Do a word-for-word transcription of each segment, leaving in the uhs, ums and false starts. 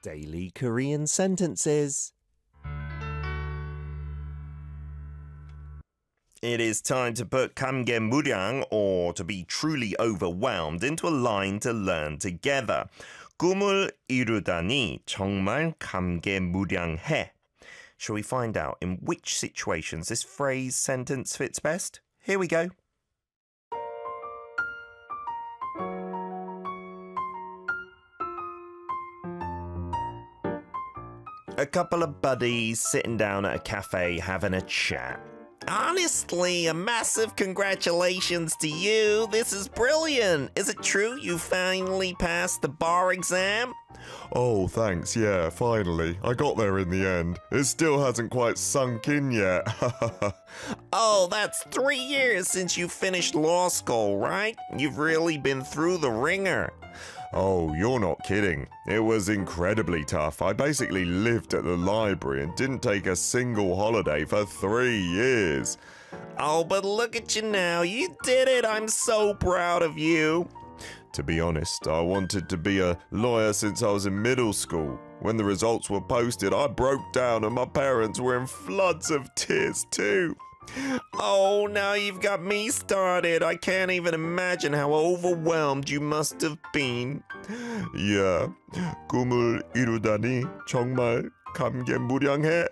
Daily Korean sentences. It is time to put 감개무량, or to be truly overwhelmed, into a line to learn together. 꿈을 이루다니 정말 감개무량해. Shall we find out in which situations this phrase sentence fits best? Here we go. A couple of buddies sitting down at a cafe having a chat. Honestly, a massive congratulations to you. This is brilliant. Is it true you finally passed the bar exam? Oh, thanks, yeah, finally. I got there in the end. It still hasn't quite sunk in yet. Oh, that's three years since you finished law school, right? You've really been through the ringer. Oh, you're not kidding. It was incredibly tough. I basically lived at the library and didn't take a single holiday for three years. Oh, but look at you now. You did it. I'm so proud of you. To be honest, I wanted to be a lawyer since I was in middle school. When the results were posted, I broke down and my parents were in floods of tears too. Oh, now you've got me started. I can't even imagine how overwhelmed you must have been. Yeah, 꿈을 이루다니 정말 감개무량해.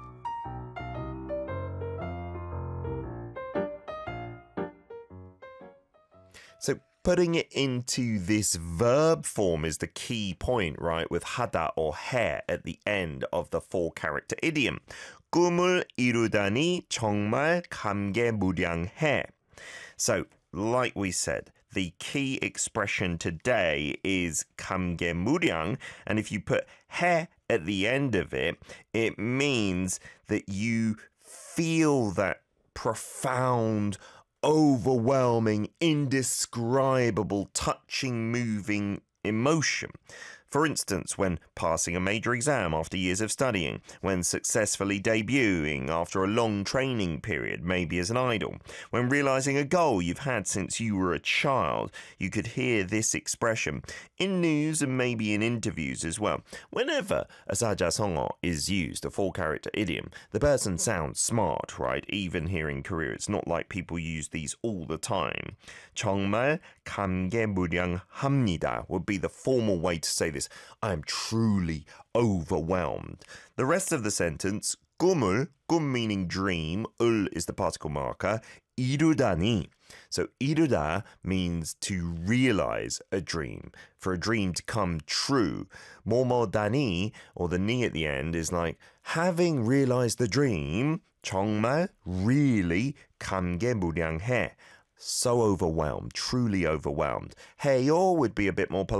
So putting it into this verb form is the key point, right? With 하다 or 해 at the end of the four-character idiom. 꿈을 이루다니 정말 감개무량해. So, like we said, the key expression today is 감개무량, and if you put 해 at the end of it, it means that you feel that profound, overwhelming, indescribable, touching, moving emotion. For instance, when passing a major exam after years of studying, when successfully debuting after a long training period, maybe as an idol, when realizing a goal you've had since you were a child. You could hear this expression in news and maybe in interviews as well. Whenever a 사자성어 is used, a four-character idiom, the person sounds smart, right? Even here in Korea, it's not like people use these all the time. 정말 감개무량합니다 would be the formal way to say this. I am truly overwhelmed. The rest of the sentence, 꿈을, 꿈 meaning dream, 을 is the particle marker, 이루다니. So 이루다 means to realize a dream, for a dream to come true. 뭐뭐다니, or the ni at the end, is like having realized the dream, 정말, really, 감개무량해. So overwhelmed, truly overwhelmed. 해요 would be a bit more polite.